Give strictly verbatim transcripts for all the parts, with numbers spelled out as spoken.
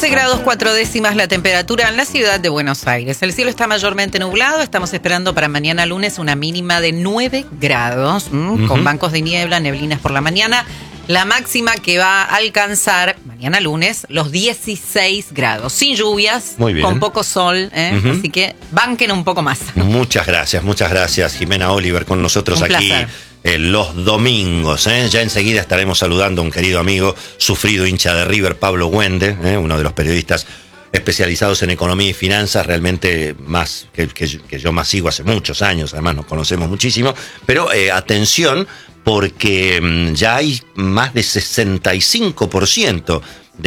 grados cuatro décimas la temperatura en la ciudad de Buenos Aires. El cielo está mayormente nublado. Estamos esperando para mañana lunes una mínima de nueve grados, ¿m? Uh-huh. Con bancos de niebla, neblinas por la mañana. La máxima que va a alcanzar mañana lunes los dieciséis grados. Sin lluvias, Muy bien. Con poco sol, ¿eh? Uh-huh. Así que banquen un poco más. Muchas gracias, muchas gracias, Jimena Oliver, con nosotros un aquí. Placer. Eh, los domingos, ¿eh? Ya enseguida estaremos saludando a un querido amigo, sufrido hincha de River, Pablo Wende, ¿eh? Uno de los periodistas especializados en economía y finanzas, realmente más que, que, que yo más sigo hace muchos años, además nos conocemos muchísimo, pero eh, atención, porque mmm, ya hay más de sesenta y cinco por ciento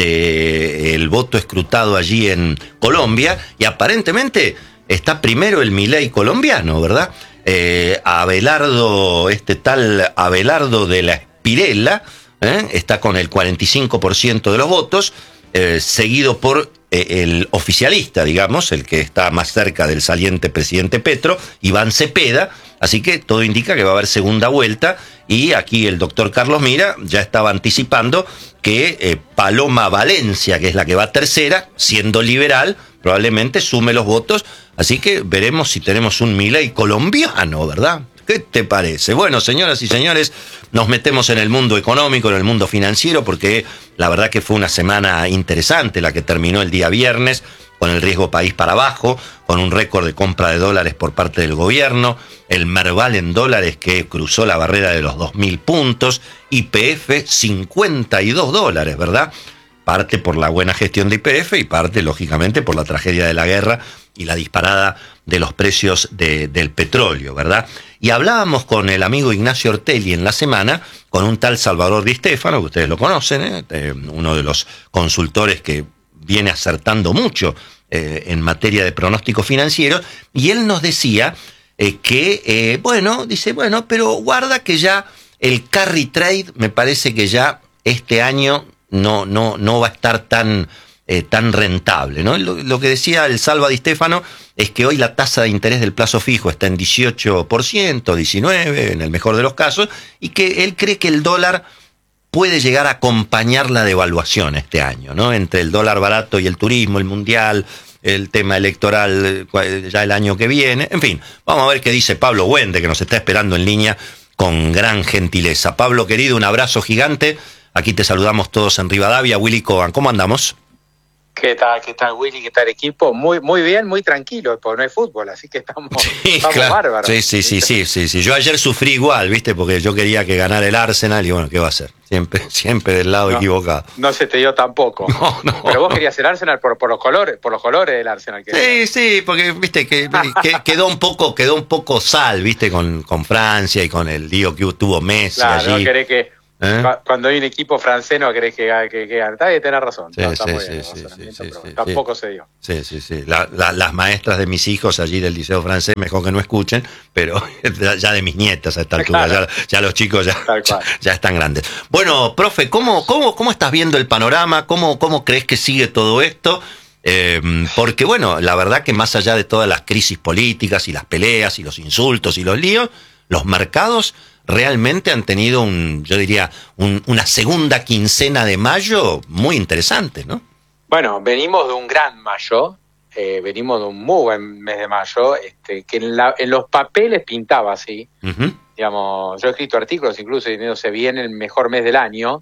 del voto escrutado allí en Colombia, y aparentemente está primero el Milei colombiano, ¿verdad? Eh, Abelardo, este tal Abelardo de la Espirela, ¿eh? Está con el cuarenta y cinco por ciento de los votos, eh, seguido por eh, el oficialista, digamos, el que está más cerca del saliente presidente Petro, Iván Cepeda. Así que todo indica que va a haber segunda vuelta, y aquí el doctor Carlos Mira ya estaba anticipando que eh, Paloma Valencia, que es la que va tercera, siendo liberal, probablemente sume los votos. Así que veremos si tenemos un Milei colombiano, ¿verdad? ¿Qué te parece? Bueno, señoras y señores, nos metemos en el mundo económico, en el mundo financiero, porque la verdad que fue una semana interesante la que terminó el día viernes, con el riesgo país para abajo, con un récord de compra de dólares por parte del gobierno, el Merval en dólares que cruzó la barrera de los dos mil puntos, Y P F cincuenta y dos dólares, ¿verdad? Parte por la buena gestión de Y P F y parte, lógicamente, por la tragedia de la guerra y la disparada de los precios de, del petróleo, ¿verdad? Y hablábamos con el amigo Ignacio Ortelli en la semana, con un tal Salvador Di Stefano, que ustedes lo conocen, ¿eh? Eh, uno de los consultores que viene acertando mucho eh, en materia de pronósticos financieros, y él nos decía eh, que, eh, bueno, dice, bueno, pero guarda que ya el carry trade me parece que ya este año no, no, no va a estar tan... Eh, tan rentable, ¿no? Lo, lo que decía el Salva Di Stefano es que hoy la tasa de interés del plazo fijo está en dieciocho por ciento, diecinueve, en el mejor de los casos, y que él cree que el dólar puede llegar a acompañar la devaluación este año, ¿no? Entre el dólar barato y el turismo, el mundial, el tema electoral ya el año que viene, en fin, vamos a ver qué dice Pablo Wende, que nos está esperando en línea con gran gentileza. Pablo, querido, un abrazo gigante. Aquí te saludamos todos en Rivadavia. Willy Cogan, ¿cómo andamos? ¿Qué tal, qué tal, Willy? ¿Qué tal, equipo? Muy muy bien, muy tranquilo, porque no hay fútbol, así que estamos, sí, estamos claro. bárbaros. Sí, sí, sí, sí, sí, sí. Yo ayer sufrí igual, ¿viste? Porque yo quería que ganara el Arsenal y bueno, ¿qué va a hacer? Siempre, siempre del lado no, equivocado. No se te dio tampoco. No, no. Pero vos querías el Arsenal por, por los colores, por los colores del Arsenal. Sí, sí, porque viste que, que quedó un poco, quedó un poco sal, viste, con, con Francia y con el lío que tuvo Messi claro, allí. No querés que ¿Eh? Cuando hay un equipo francés no querés que gane. Que, que, está bien, tenés razón. Sí, no, sí, está muy sí, bien, sí, sí, sí, pero sí, tampoco sí. se dio. Sí, sí, sí. La, la, las maestras de mis hijos allí del liceo francés, mejor que no escuchen, pero ya de mis nietas a esta altura, claro. ya, ya los chicos ya, ya, ya están grandes. Bueno, profe, ¿cómo, cómo, cómo estás viendo el panorama? ¿Cómo, cómo crees que sigue todo esto? Eh, porque, bueno, la verdad que más allá de todas las crisis políticas y las peleas y los insultos y los líos, los mercados realmente han tenido un, yo diría, un, una segunda quincena de mayo muy interesante, ¿no? Bueno, venimos de un gran mayo, eh, venimos de un muy buen mes de mayo, este, que en, la, en los papeles pintaba así. Uh-huh. Digamos, yo he escrito artículos incluso diciendo se viene el mejor mes del año,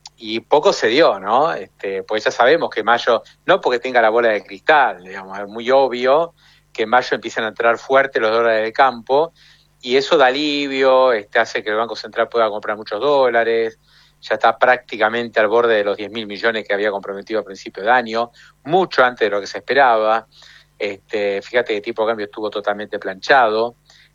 y poco se dio, ¿no? Este, pues ya sabemos que mayo, no porque tenga la bola de cristal, digamos, es muy obvio que en mayo empiezan a entrar fuerte los dólares de campo, y eso da alivio, este, hace que el Banco Central pueda comprar muchos dólares, ya está prácticamente al borde de los diez mil millones que había comprometido a principio de año, mucho antes de lo que se esperaba. Este, fíjate que el tipo de cambio estuvo totalmente planchado,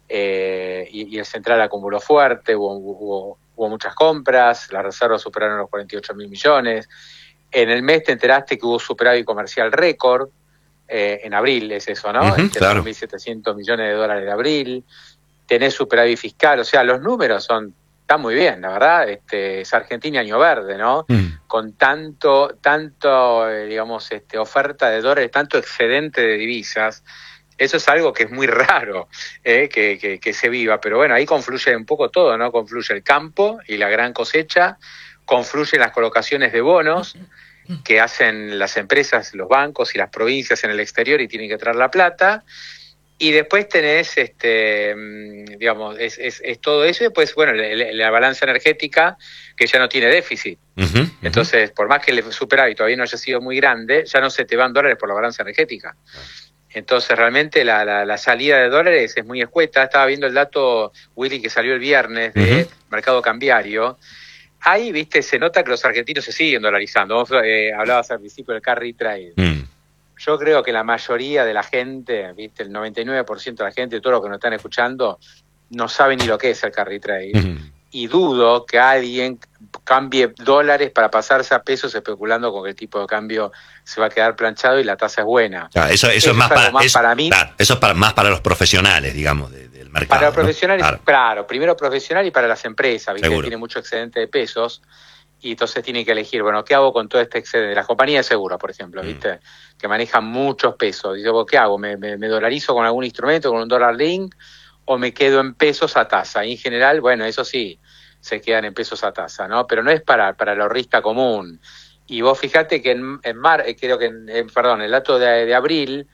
eh, y, y el Central acumuló fuerte, hubo, hubo, hubo muchas compras, las reservas superaron los cuarenta y ocho mil millones. En el mes te enteraste que hubo superávit comercial récord, eh, en abril es eso, ¿no? Uh-huh, este, claro. dos mil setecientos millones de dólares de abril. Tenés superávit fiscal, o sea, los números son están muy bien, la verdad. Este, es Argentina año verde, ¿no? Mm. Con tanto, tanto, eh, digamos, este, oferta de dólares, tanto excedente de divisas. Eso es algo que es muy raro, eh, que, que, que se viva. Pero bueno, ahí confluye un poco todo, ¿no? Confluye el campo y la gran cosecha, confluyen las colocaciones de bonos, que hacen las empresas, los bancos y las provincias en el exterior y tienen que traer la plata. Y después tenés, este, digamos, es, es, es todo eso. Y después, bueno, la, la balanza energética, que ya no tiene déficit. Uh-huh, uh-huh. Entonces, por más que el superávit todavía no haya sido muy grande, ya no se te van dólares por la balanza energética. Entonces, realmente la, la, la salida de dólares es muy escueta. Estaba viendo el dato, Willy, que salió el viernes de uh-huh. mercado cambiario. Ahí, viste, se nota que los argentinos se siguen dolarizando. Vos eh, hablabas al principio del carry trade. Mm. Yo creo que la mayoría de la gente, viste, el noventa y nueve por ciento de la gente, todo lo que nos están escuchando, no sabe ni lo que es el carry trade. Mm. Y dudo que alguien cambie dólares para pasarse a pesos especulando con que el tipo de cambio se va a quedar planchado y la tasa es buena. Claro, eso, eso, eso es más, para, más eso, para mí. Claro, eso es para, más para los profesionales, digamos, de, del mercado. Para los profesionales, ¿no? Claro. claro, primero profesional y para las empresas, ¿viste? Que tiene mucho excedente de pesos y entonces tienen que elegir, bueno, ¿qué hago con todo este excedente? Las compañías de seguros, por ejemplo, ¿viste? Mm. Que manejan muchos pesos. Dice, ¿qué hago? ¿Me, me, me dolarizo con algún instrumento, con un dólar link, o me quedo en pesos a tasa? Y en general, bueno, eso sí, se quedan en pesos a tasa, ¿no? Pero no es para, para el ahorrista común. Y vos fijate que en, en mar, creo que en, en, perdón, el dato de, de abril,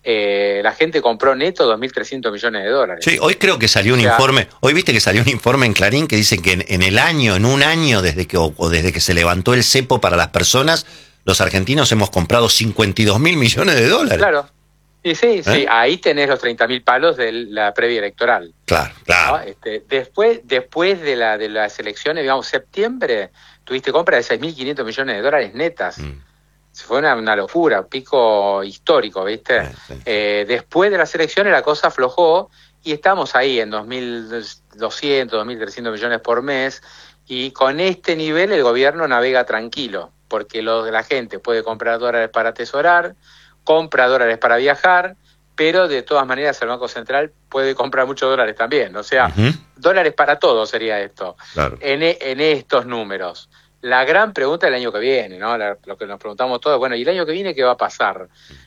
eh, la gente compró neto dos mil trescientos millones de dólares. Sí, hoy creo que salió un o sea, informe, hoy viste que salió un informe en Clarín que dice que en, en el año, en un año desde que o, o desde que se levantó el cepo para las personas, los argentinos hemos comprado cincuenta y dos mil millones de dólares. Claro. Y sí, ¿Eh? sí, ahí tenés los treinta mil palos de la previa electoral. Claro, claro. ¿No? Este, después después de, la, de las elecciones, digamos, septiembre, tuviste compra de seis mil quinientos millones de dólares netas. Mm. Fue una, una locura, pico histórico, ¿viste? Sí, sí. Eh, después de las elecciones la cosa aflojó y estamos ahí en dos mil doscientos, dos mil trescientos millones por mes y con este nivel el gobierno navega tranquilo, porque lo, la gente puede comprar dólares para atesorar, compra dólares para viajar, pero de todas maneras el Banco Central puede comprar muchos dólares también. O sea, uh-huh. dólares para todo sería esto, claro. en, en estos números. La gran pregunta del año que viene, ¿no? La, lo que nos preguntamos todos, bueno, ¿y el año que viene qué va a pasar?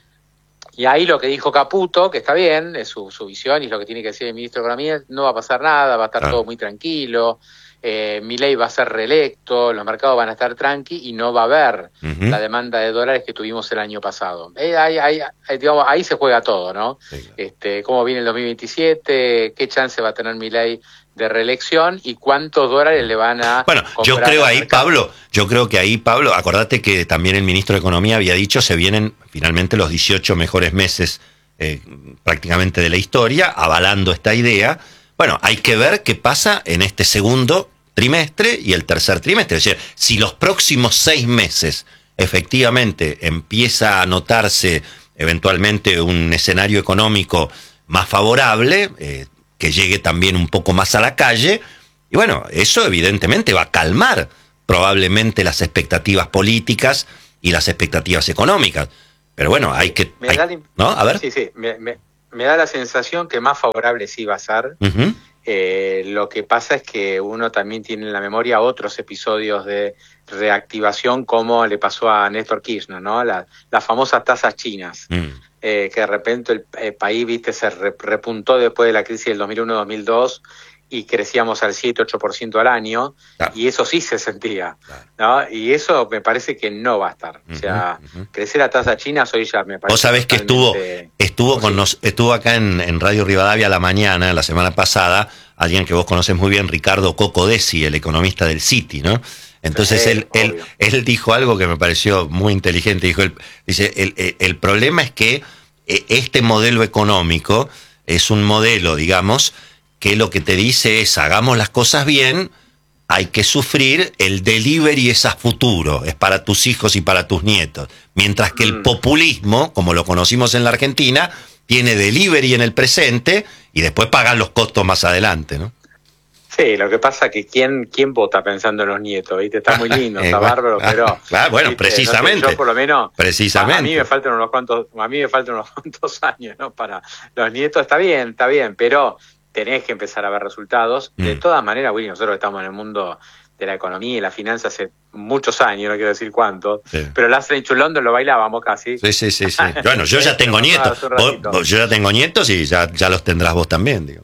Y ahí lo que dijo Caputo, que está bien, es su, su visión y es lo que tiene que decir el ministro de Economía, no va a pasar nada, va a estar claro. todo muy tranquilo. Eh, Milei va a ser reelecto, los mercados van a estar tranqui y no va a haber uh-huh. la demanda de dólares que tuvimos el año pasado. Eh, ahí, ahí, ahí, digamos, ahí se juega todo, ¿no? Sí, claro. Este, cómo viene el dos mil veintisiete, qué chance va a tener Milei de reelección y cuántos dólares le van a bueno, yo creo ahí, mercado. Pablo, yo creo que ahí, Pablo, acordate que también el ministro de Economía había dicho se vienen finalmente los dieciocho mejores meses eh, prácticamente de la historia, avalando esta idea. Bueno, hay que ver qué pasa en este segundo trimestre y el tercer trimestre. Es decir, si los próximos seis meses efectivamente empieza a notarse eventualmente un escenario económico más favorable, eh, que llegue también un poco más a la calle, y bueno, eso evidentemente va a calmar probablemente las expectativas políticas y las expectativas económicas. Pero bueno, hay que... Me hay, da la, ¿no? A ver. Sí, sí, me, me, me da la sensación que más favorable sí va a ser. Uh-huh. Eh, lo que pasa es que uno también tiene en la memoria otros episodios de reactivación como le pasó a Néstor Kirchner, ¿no? La, las famosas tasas chinas. Uh-huh. Eh, que de repente el, el país, viste, se re, repuntó después de la crisis del dos mil uno dos mil dos y crecíamos al siete ocho por ciento al año, claro. y eso sí se sentía, claro. ¿no? Y eso me parece que no va a estar. Uh-huh, o sea, uh-huh. crecer a tasa china hoy ya me parece. Vos sabés que estuvo estuvo con nos, estuvo acá en, en Radio Rivadavia a la mañana, la semana pasada, alguien que vos conocés muy bien, Ricardo Coco Desi, el economista del Citi, ¿no? Entonces sí, él, él, él dijo algo que me pareció muy inteligente. Dijo, él, dice, el, el, el problema es que este modelo económico es un modelo, digamos, que lo que te dice es hagamos las cosas bien, hay que sufrir, el delivery es a futuro, es para tus hijos y para tus nietos. Mientras que mm. el populismo, como lo conocimos en la Argentina, tiene delivery en el presente y después pagan los costos más adelante, ¿no? Sí, lo que pasa es que ¿quién, quién vota pensando en los nietos? ¿Viste? Está muy lindo, está bárbaro, pero... Claro, bueno, ¿viste? Precisamente. No sé, yo por lo menos... Precisamente. A, a mí me faltan unos cuantos, a mí me faltan unos cuantos años, ¿no? Para los nietos está bien, está bien, pero tenés que empezar a ver resultados. Mm. De todas maneras, Willy, nosotros estamos en el mundo de la economía y la finanza hace muchos años, no quiero decir cuántos, sí. pero el Last Train to London lo bailábamos casi. Sí, sí, sí, sí. Bueno, yo ya tengo nietos, vos, vos, yo ya tengo nietos y ya, ya los tendrás vos también, digo.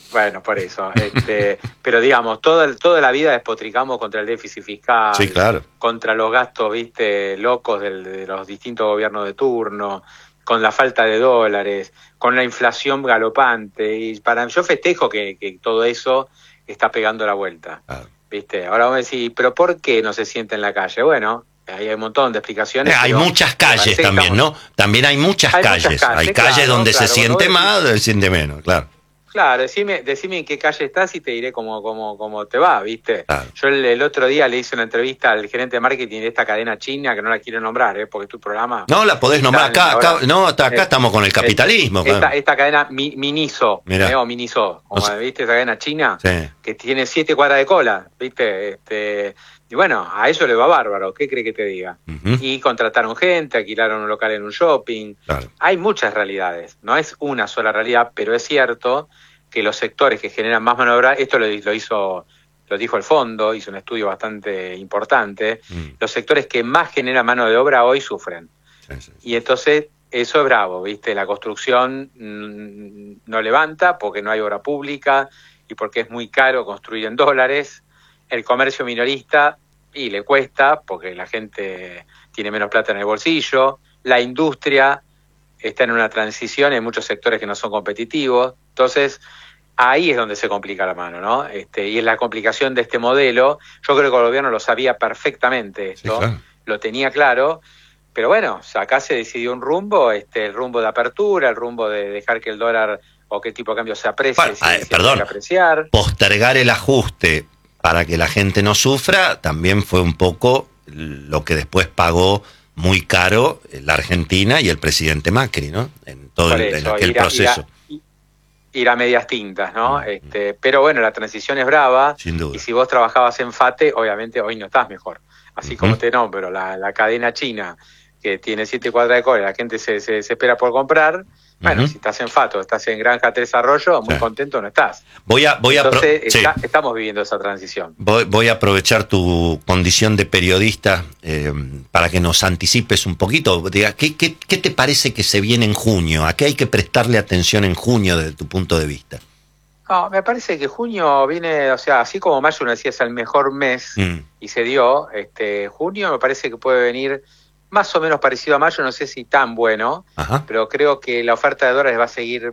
Bueno, por eso. Este, pero digamos, toda, toda la vida despotricamos contra el déficit fiscal, sí, claro, contra los gastos, viste, locos del, de los distintos gobiernos de turno, con la falta de dólares, con la inflación galopante. Y para yo festejo que, que todo eso está pegando la vuelta. Claro. ¿Viste? Ahora vamos a decir, ¿pero por qué no se siente en la calle? Bueno, ahí hay un montón de explicaciones. Eh, hay muchas calles también, estamos... ¿no? También hay muchas hay calles. Muchas calles. Hay calles claro, donde claro, se siente más, donde se siente menos, claro. Claro, decime, decime en qué calle estás y te diré cómo, cómo, cómo te va, ¿viste? Claro. Yo el, el otro día le hice una entrevista al gerente de marketing de esta cadena china, que no la quiero nombrar, ¿eh? Porque tu programa... No, la podés nombrar acá, acá, no, acá eh, estamos con el capitalismo. Esta, claro. esta cadena mi, Miniso, ¿eh? o Miniso, como, o sea, ¿viste? Esa cadena china, sí. que tiene siete cuadras de cola, ¿viste? Este... Y bueno, a eso le va bárbaro, ¿qué cree que te diga? Uh-huh. Y contrataron gente, alquilaron un local en un shopping. Claro. Hay muchas realidades, no es una sola realidad, pero es cierto que los sectores que generan más mano de obra, esto lo, lo hizo, lo dijo el fondo, hizo un estudio bastante importante, uh-huh. los sectores que más generan mano de obra hoy sufren. Sí, sí. Y entonces eso es bravo, ¿viste? La construcción mmm, no levanta porque no hay obra pública y porque es muy caro construir en dólares. El comercio minorista, y le cuesta, porque la gente tiene menos plata en el bolsillo. La industria está en una transición, hay muchos sectores que no son competitivos. Entonces, ahí es donde se complica la mano, ¿no? Este, y es la complicación de este modelo. Yo creo que el gobierno lo sabía perfectamente esto, sí, claro. lo tenía claro. Pero bueno, acá se decidió un rumbo, este, el rumbo de apertura, el rumbo de dejar que el dólar o qué tipo de cambio se aprecie. Bueno, si, eh, si perdón, apreciar. Postergar el ajuste para que la gente no sufra, también fue un poco lo que después pagó muy caro la Argentina y el presidente Macri, ¿no? En todo el, en aquel ir a, proceso. Ir a, ir a medias tintas, ¿no? Mm. Este, pero bueno, la transición es brava. Sin duda. Y si vos trabajabas en FATE, obviamente hoy no estás mejor. Así uh-huh. como te nombro, la, la cadena china, que tiene siete cuadras de cola, la gente se, se, se espera por comprar. Bueno, uh-huh. si estás en Fato, estás en Granja Tres Arroyos, muy sí. contento no estás. Voy a, voy Entonces, a pro- está, sí. estamos viviendo esa transición. Voy, voy a aprovechar tu condición de periodista eh, para que nos anticipes un poquito. Diga, ¿qué, qué, ¿Qué te parece que se viene en junio? ¿A qué hay que prestarle atención en junio desde tu punto de vista? No, me parece que junio viene, o sea, así como mayo uno decía es el mejor mes mm. y se dio, este junio me parece que puede venir más o menos parecido a mayo, no sé si tan bueno, Ajá. pero creo que la oferta de dólares va a seguir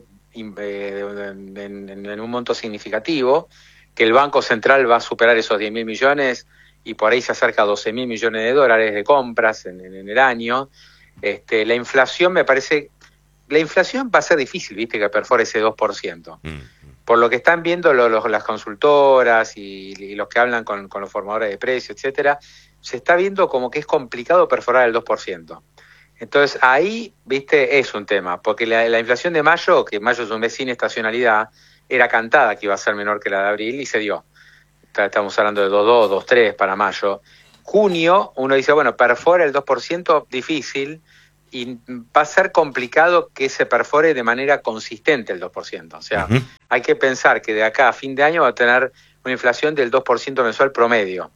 eh, en, en, en un monto significativo, que el Banco Central va a superar esos diez mil millones y por ahí se acerca a doce mil millones de dólares de compras en, en, en el año. Este, la inflación me parece, la inflación va a ser difícil, viste, que perfore ese dos por ciento. Mm. Por lo que están viendo lo, lo, las consultoras y, y los que hablan con, con los formadores de precios, etcétera, se está viendo como que es complicado perforar el dos por ciento. Entonces ahí, viste, es un tema, porque la, la inflación de mayo, que mayo es un mes sin estacionalidad, era cantada que iba a ser menor que la de abril y se dio. Estamos hablando de dos coma dos, dos coma tres para mayo. Junio, uno dice, bueno, perfora el dos por ciento, difícil, y va a ser complicado que se perfore de manera consistente el dos por ciento. O sea, uh-huh. hay que pensar que de acá a fin de año va a tener una inflación del dos por ciento mensual promedio.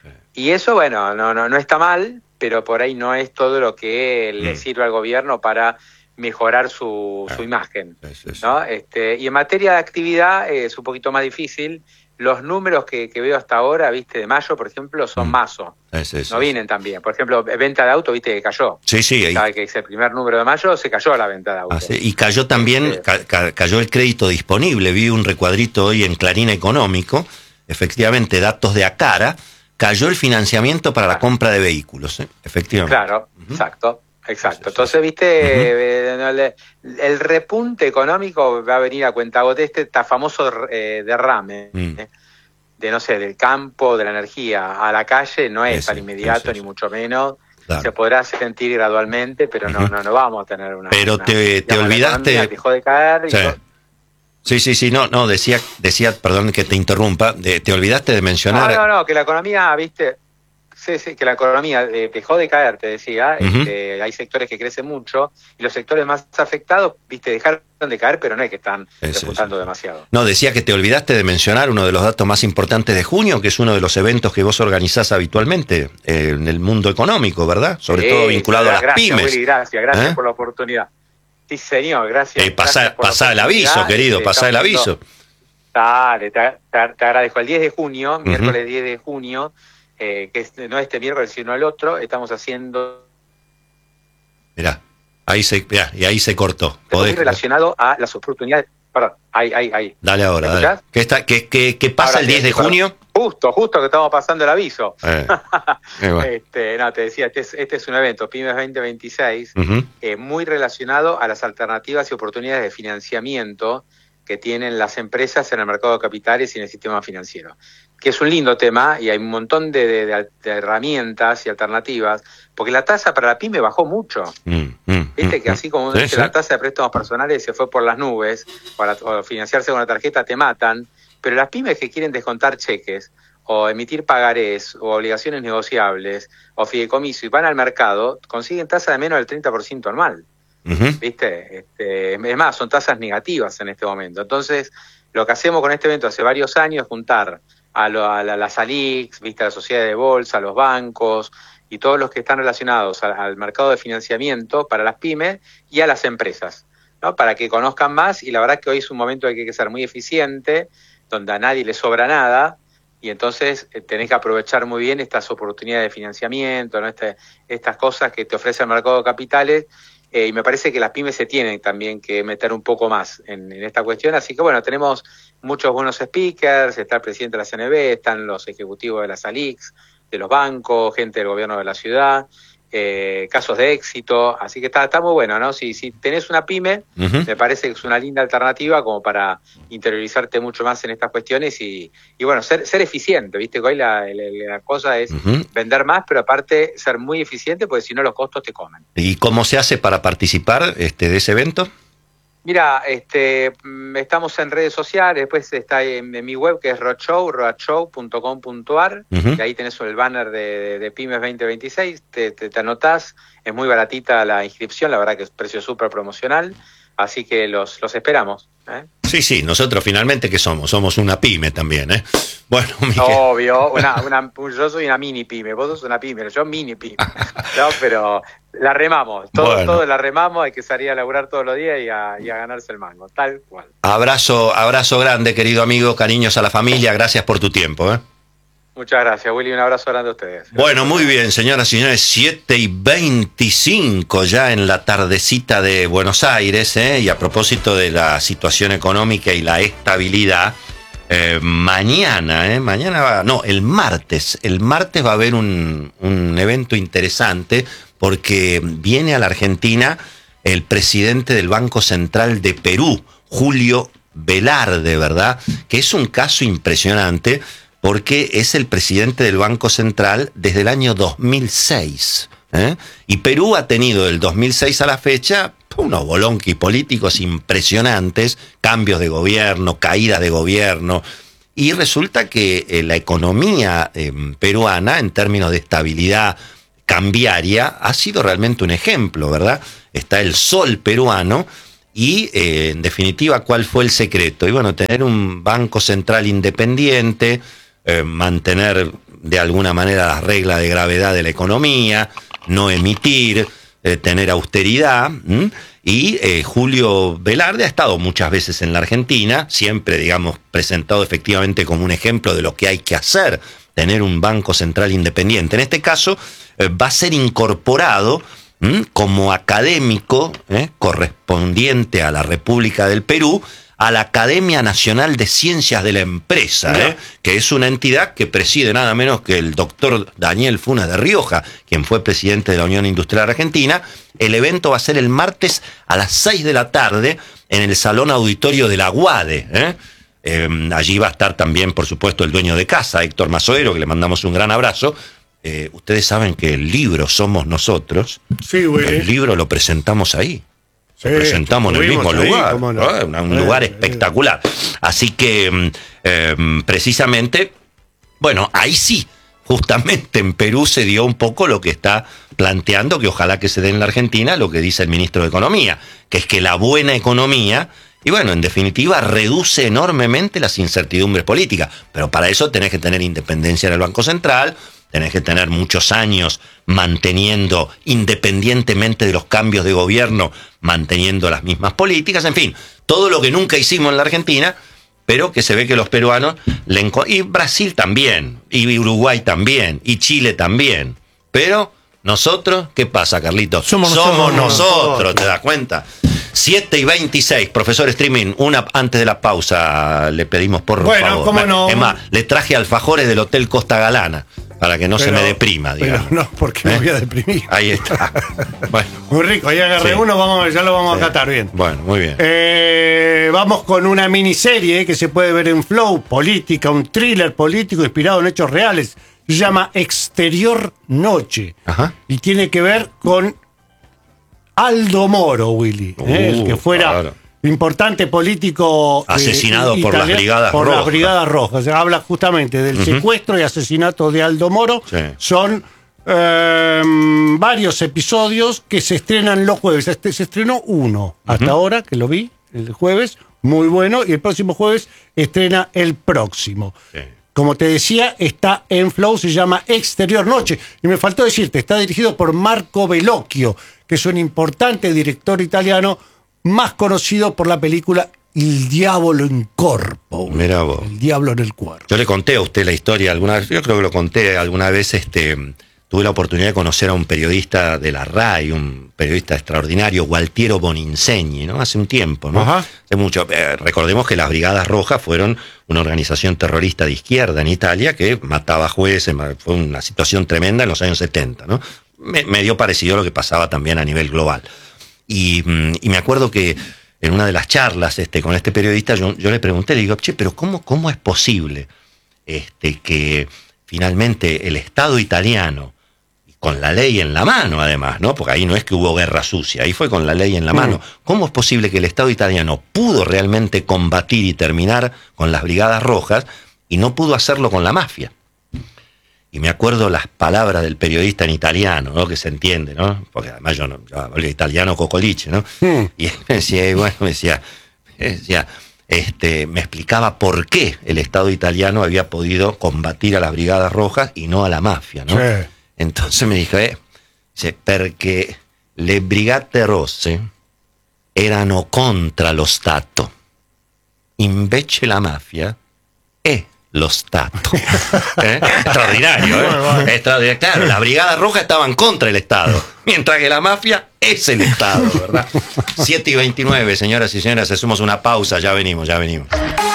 Y eso, bueno, no, no, no está mal, pero por ahí no es todo lo que le mm. sirve al gobierno para mejorar su, su imagen, sí, sí, ¿no? Sí. Este, y en materia de actividad eh, es un poquito más difícil. Los números que, que veo hasta ahora, viste, de mayo, por ejemplo, son mm. mazo. Sí, sí, no sí, vienen sí. tan bien. Por ejemplo, venta de auto, viste, que cayó. Sí, sí. Ahí. Sabe que es el primer número de mayo, se cayó la venta de auto. Ah, sí. Y cayó también, este, ca- ca- cayó el crédito disponible. Vi un recuadrito hoy en Clarín Económico, efectivamente, datos de Acara. Cayó el financiamiento para la compra de vehículos, ¿eh? Efectivamente. Claro, uh-huh. exacto, exacto. Entonces, viste, uh-huh. el, el repunte económico va a venir a cuentagote este famoso eh, derrame, uh-huh. ¿eh? de, no sé, del campo, de la energía a la calle, no es ese, tan inmediato, ni mucho menos. Claro. Se podrá sentir gradualmente, pero no, uh-huh. no, no vamos a tener una... Pero una, te, te olvidaste... Dejó de caer y sí. todo. Sí, sí, sí, no, no, decía, decía, perdón que te interrumpa, de, te olvidaste de mencionar... No, no, no, que la economía, viste, sí, sí, que la economía eh, dejó de caer, te decía, uh-huh. este, hay sectores que crecen mucho, y los sectores más afectados, viste, dejaron de caer, pero no es que están reputando sí, sí. demasiado. No, decía que te olvidaste de mencionar uno de los datos más importantes de junio, que es uno de los eventos que vos organizás habitualmente eh, en el mundo económico, ¿verdad? Sobre sí, todo vinculado gracias, a las pymes. Willy, gracias, gracias ¿Eh? por la oportunidad. Sí, señor, gracias. Eh, pasá, pasá el aviso, querido, pasá el aviso. Dale, te, te, te agradezco. El diez de junio, uh-huh. miércoles diez de junio, eh, que es, no este miércoles, sino el otro, estamos haciendo... Mirá, ahí se, mirá, y ahí se cortó. Muy relacionado a las oportunidades... Perdón, ahí, ahí, ahí. Dale ahora, dale. ¿Qué, está, qué, qué, qué pasa ahora, el diez de junio? Justo, justo que estamos pasando el aviso. Eh, eh, bueno. este, no, te decía, este es, este es un evento, Pymes veinte veintiséis, uh-huh. eh, muy relacionado a las alternativas y oportunidades de financiamiento que tienen las empresas en el mercado de capitales y en el sistema financiero, que es un lindo tema y hay un montón de, de, de, de herramientas y alternativas, porque la tasa para la pyme bajó mucho. Mm, mm, Viste mm, que así como sí, sí. la tasa de préstamos personales se fue por las nubes, para o financiarse con una tarjeta te matan, pero las pymes que quieren descontar cheques o emitir pagarés o obligaciones negociables o fideicomiso y van al mercado, consiguen tasa de menos del treinta por ciento anual. Uh-huh. ¿Viste? Este, es más, son tasas negativas en este momento. Entonces, lo que hacemos con este evento hace varios años es juntar a, lo, a la, las A L I Cs, ¿viste? A la sociedad de bolsa, a los bancos y todos los que están relacionados al, al mercado de financiamiento para las pymes y a las empresas, ¿no? Para que conozcan más, y la verdad que hoy es un momento en que hay que ser muy eficiente, donde a nadie le sobra nada, y entonces eh, tenés que aprovechar muy bien estas oportunidades de financiamiento, ¿no? Este, estas cosas que te ofrece el mercado de capitales. Eh, y me parece que las pymes se tienen también que meter un poco más en, en esta cuestión. Así que bueno, tenemos muchos buenos speakers, está el presidente de la C N B, están los ejecutivos de las A L I Cs, de los bancos, gente del gobierno de la ciudad, eh, casos de éxito. Así que está, está muy bueno, ¿no? Si, si tenés una pyme, uh-huh. me parece que es una linda alternativa como para interiorizarte mucho más en estas cuestiones y, y bueno, ser, ser eficiente, ¿viste? Que hoy la, la, la cosa es uh-huh. vender más, pero aparte ser muy eficiente, porque si no los costos te comen. ¿Y cómo se hace para participar este, de ese evento? Mira, este, estamos en redes sociales, después está en, en mi web que es roadshow, roadshow punto com punto a r, uh-huh. y ahí tenés el banner de, de, de Pymes veinte veintiséis, te, te, te anotás, es muy baratita la inscripción, la verdad que es precio súper promocional, así que los, los esperamos. ¿eh? Sí, sí, nosotros finalmente, ¿qué somos? Somos una pyme también, ¿eh? Bueno, Miguel. Obvio, una, una, yo soy una mini pyme, vos sos una pyme, yo mini pyme, no, pero... La remamos, todos bueno. todo la remamos, hay que salir a laburar todos los días y a, y a ganarse el mango, tal cual. Abrazo, abrazo grande, querido amigo, cariños a la familia, gracias por tu tiempo. ¿eh? Muchas gracias, Willy, un abrazo grande a ustedes. Bueno, muy bien, señoras y señores, siete y veinticinco ya en la tardecita de Buenos Aires, ¿eh? Y a propósito de la situación económica y la estabilidad, eh, mañana, ¿eh? mañana va, no, el martes, el martes va a haber un, un evento interesante, porque viene a la Argentina el presidente del Banco Central de Perú, Julio Velarde, ¿verdad? Que es un caso impresionante porque es el presidente del Banco Central desde el año dos mil seis. ¿eh? Y Perú ha tenido del dos mil seis a la fecha unos bolonquis políticos impresionantes, cambios de gobierno, caídas de gobierno. Y resulta que eh, la economía eh, peruana, en términos de estabilidad cambiaria, ha sido realmente un ejemplo, ¿verdad? Está el sol peruano y, eh, en definitiva, ¿cuál fue el secreto? Y bueno, tener un banco central independiente, eh, mantener de alguna manera las reglas de gravedad de la economía, no emitir, eh, tener austeridad. ¿m? Y eh, Julio Velarde ha estado muchas veces en la Argentina, siempre, digamos, presentado efectivamente como un ejemplo de lo que hay que hacer, tener un banco central independiente. En este caso, eh, va a ser incorporado ¿m? como académico ¿eh? correspondiente a la República del Perú, a la Academia Nacional de Ciencias de la Empresa, ¿eh? que es una entidad que preside nada menos que el doctor Daniel Funes de Rioja, quien fue presidente de la Unión Industrial Argentina. El evento va a ser el martes a las seis de la tarde en el Salón Auditorio de la UADE, ¿eh? Eh, allí va a estar también, por supuesto, el dueño de casa, Héctor Mazoero, que le mandamos un gran abrazo. Eh, ustedes saben que el libro Somos Nosotros, sí, güey. el libro lo presentamos ahí. Sí, lo presentamos en el mismo ahí, lugar, no? ¿no? un, un eh, lugar espectacular. Eh. Así que, eh, precisamente, bueno, ahí sí, justamente en Perú se dio un poco lo que está planteando, que ojalá que se dé en la Argentina, lo que dice el ministro de Economía, que es que la buena economía... Y bueno, en definitiva, reduce enormemente las incertidumbres políticas. Pero para eso tenés que tener independencia en el Banco Central, tenés que tener muchos años manteniendo, independientemente de los cambios de gobierno, manteniendo las mismas políticas. En fin, todo lo que nunca hicimos en la Argentina, pero que se ve que los peruanos, le enco- y Brasil también, y Uruguay también, y Chile también, pero nosotros, ¿qué pasa, Carlitos? Somos Somos nosotros, nosotros, nosotros. ¿te das cuenta? siete y veintiséis, profesor Streaming, una antes de la pausa le pedimos por Bueno, favor. cómo no. Es más, le traje alfajores del Hotel Costa Galana, para que no Pero- se me deprima, digamos. Pero no, porque me ¿Eh? voy a deprimir. Ahí está. Bueno, Muy rico, ahí agarré Sí. uno, vamos, ya lo vamos sí. a catar bien. Bueno, muy bien. Eh, vamos con una miniserie que se puede ver en Flow, política, un thriller político inspirado en hechos reales. Se llama Exterior Noche. Ajá. Y tiene que ver con Aldo Moro, Willy, Uh, ¿eh? el que fuera claro. importante político eh, Asesinado por las italiano- Brigadas por Rojas. las Brigadas Rojas. Se habla justamente del secuestro y asesinato de Aldo Moro. Sí. Son eh, varios episodios que se estrenan los jueves. Este, se estrenó uno hasta ahora, que lo vi el jueves, muy bueno, y el próximo jueves estrena el próximo. Sí. Como te decía, está en Flow, se llama Exterior Noche. Y me faltó decirte, está dirigido por Marco Bellocchio, que es un importante director italiano, más conocido por la película Il Diavolo in Corpo. Mirá vos. El diablo en el cuerpo. Yo le conté a usted la historia alguna vez, yo creo que lo conté alguna vez, este, tuve la oportunidad de conocer a un periodista de la RAI, un periodista extraordinario, Gualtiero Boninsegni, ¿no? Hace un tiempo, ¿no? Ajá. Hace mucho. Eh, recordemos que las Brigadas Rojas fueron una organización terrorista de izquierda en Italia que mataba jueces, fue una situación tremenda en los años setenta, ¿no? Me, medio parecido a lo que pasaba también a nivel global. Y, y me acuerdo que en una de las charlas este, con este periodista, yo, yo le pregunté, le digo, che, pero ¿cómo, cómo es posible este, que finalmente el Estado italiano, con la ley en la mano además, ¿no? Porque ahí no es que hubo guerra sucia, ahí fue con la ley en la mano. ¿Cómo es posible que el Estado italiano pudo realmente combatir y terminar con las Brigadas Rojas y no pudo hacerlo con la mafia? Y me acuerdo las palabras del periodista en italiano, ¿no? Que se entiende, ¿no? Porque además yo no, yo hablo italiano cocoliche, ¿no? Mm. Y él me decía, y bueno, me decía, me decía, este, me explicaba por qué el Estado italiano había podido combatir a las Brigadas Rojas y no a la mafia, ¿no? Sí. Entonces me dijo, eh, dice, perché le Brigate Rosse erano contra lo Stato, invece la mafia è lo Stato. ¿Eh? Extraordinario, ¿eh? Extraordinario. Claro, las Brigadas Rojas estaban contra el Estado, mientras que la mafia es el Estado, ¿verdad? siete y veintinueve, señoras y señores, hacemos una pausa, ya venimos, ya venimos.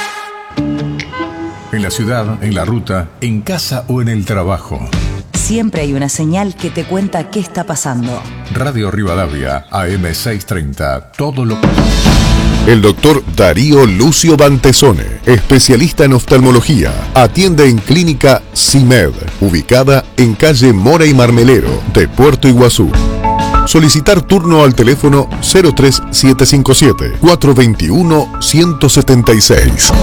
En la ciudad, en la ruta, en casa o en el trabajo. Siempre hay una señal que te cuenta qué está pasando. Radio Rivadavia, A M seiscientos treinta, todo lo que... El doctor Darío Lucio Bantesone, especialista en oftalmología, atiende en Clínica CIMED, ubicada en calle Mora y Marmelero de Puerto Iguazú. Solicitar turno al teléfono cero tres siete cinco siete, cuatro dos uno, uno siete seis.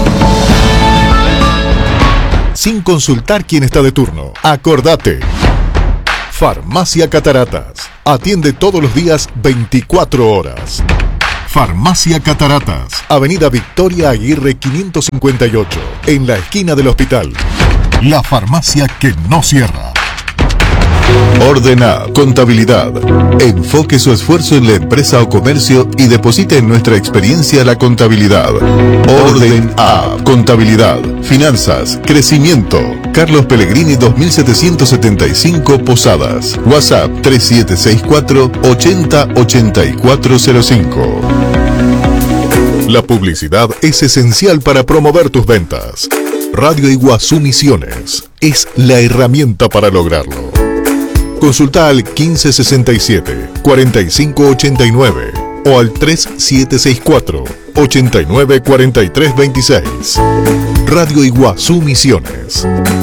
Sin consultar quién está de turno. Acordate. Farmacia Cataratas. Atiende todos los días veinticuatro horas. Farmacia Cataratas. Avenida Victoria Aguirre quinientos cincuenta y ocho. En la esquina del hospital. La farmacia que no cierra. Ordena Contabilidad. Enfoque su esfuerzo en la empresa o comercio y deposite en nuestra experiencia la contabilidad. Orden A. Contabilidad, finanzas, crecimiento. Carlos Pellegrini dos mil setecientos setenta y cinco Posadas. WhatsApp tres siete seis cuatro, ochenta, ochenta y cuatro cero cinco. La publicidad es esencial para promover tus ventas. Radio Iguazú Misiones es la herramienta para lograrlo. Consulta al quince sesenta y siete, cuarenta y cinco ochenta y nueve o al tres siete seis cuatro, ochenta y nueve cuarenta y tres veintiséis. Radio Iguazú Misiones.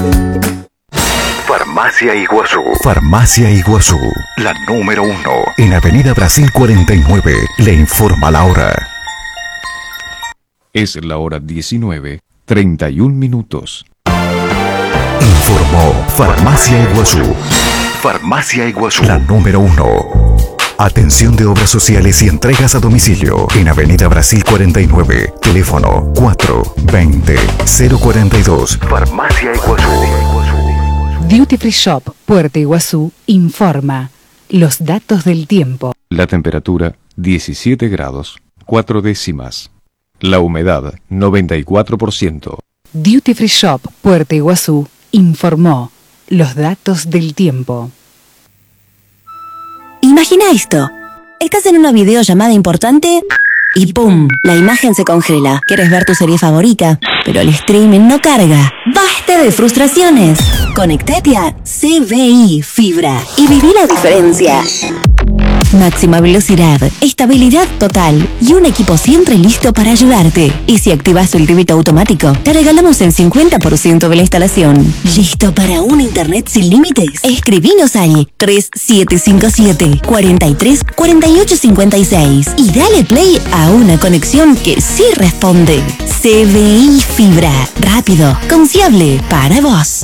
Farmacia Iguazú. Farmacia Iguazú, la número uno. En Avenida Brasil cuarenta y nueve, le informa la hora. Es la hora diecinueve, treinta y un minutos. Informó Farmacia Iguazú. Farmacia Iguazú, la número uno. Atención de obras sociales y entregas a domicilio. En Avenida Brasil cuarenta y nueve. Teléfono cuatro veinte, cero cuarenta y dos. Farmacia Iguazú. Duty Free Shop, Puerto Iguazú, informa los datos del tiempo. La temperatura diecisiete grados, cuatro décimas. La humedad, noventa y cuatro por ciento. Duty Free Shop Puerto Iguazú informó los datos del tiempo. Imagina esto. Estás en una videollamada importante y ¡pum! La imagen se congela. Quieres ver tu serie favorita, pero el streaming no carga. ¡Basta de frustraciones! Conectate a C V I Fibra y viví la diferencia. Máxima velocidad, estabilidad total y un equipo siempre listo para ayudarte. Y si activas el débito automático, te regalamos el cincuenta por ciento de la instalación. ¿Listo para un internet sin límites? Escribinos al tres siete cinco siete, cuatro tres, cuatro ocho cinco seis y dale play a una conexión que sí responde. C V I Fibra, rápido, confiable para vos.